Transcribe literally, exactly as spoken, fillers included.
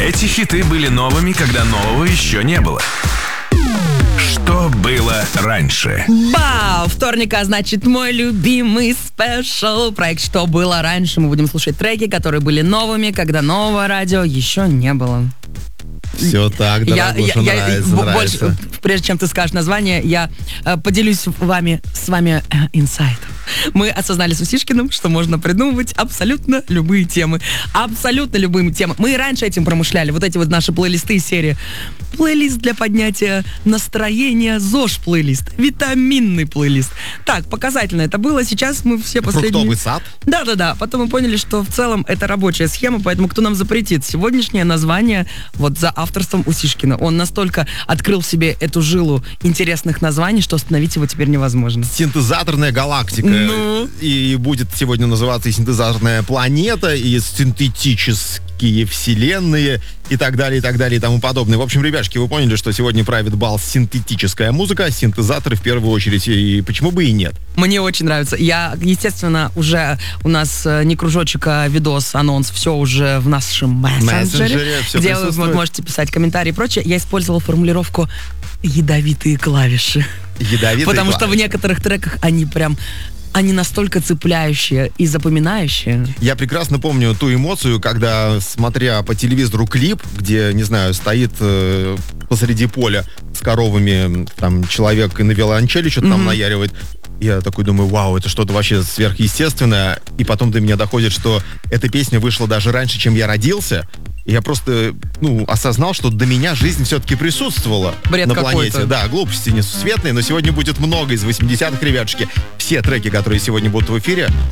Эти хиты были новыми, когда нового еще не было. Что было раньше? Ба! Вторник, а значит, мой любимый спешл. Проект «Что было раньше». Мы будем слушать треки, которые были новыми, когда нового радио еще не было. Все так, дорогуша, я, я, нравится, я, нравится. Больше, прежде чем ты скажешь название, я э, поделюсь вами, с вами э, инсайтом. Мы осознали с Усишкиным, что можно придумывать абсолютно любые темы. Абсолютно любые темы. Мы и раньше этим промышляли. Вот эти вот наши плейлисты из серии. Плейлист для поднятия настроения, ЗОЖ-плейлист, витаминный плейлист. Так, показательно это было. Сейчас мы все последние... Фруктовый сад? Да-да-да. Потом мы поняли, что в целом это рабочая схема, поэтому кто нам запретит? Сегодняшнее название вот за авторством Усишкина. Он настолько открыл в себе эту жилу интересных названий, что остановить его теперь невозможно. Синтезаторная галактика. Ну? И будет сегодня называться и синтезаторная планета, и синтетические вселенные, и так далее, и так далее, и тому подобное. В общем, ребяшки, вы поняли, что сегодня правит бал синтетическая музыка, синтезаторы в первую очередь, и почему бы и нет? Мне очень нравится. Я, естественно, уже у нас не кружочек, а видос, анонс, все уже в нашем мессенджере, Мессенджере все где вы вот можете писать комментарии и прочее. Я использовал формулировку «ядовитые клавиши». Ядовитые Потому клавиши. что в некоторых треках они прям... Они настолько цепляющие и запоминающие. Я прекрасно помню ту эмоцию, когда, смотря по телевизору клип, где, не знаю, стоит э, посреди поля с коровами там человек и на виолончели что-то mm-hmm. там наяривает. Я такой думаю, вау, это что-то вообще сверхъестественное. И потом до меня доходит, что эта песня вышла даже раньше, чем я родился. И я просто, ну, осознал, что до меня жизнь все-таки присутствовала Бред на какой-то. планете. Да, глупости несусветные, но сегодня будет много из восьмидесятых, ребятушки. Все треки, которые сегодня будут в эфире,